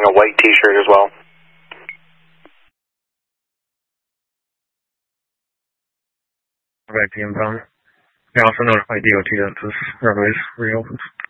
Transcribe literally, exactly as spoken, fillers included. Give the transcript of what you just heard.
a white T-shirt as well. Back to inbound. I also notified D O T that this runway is reopened.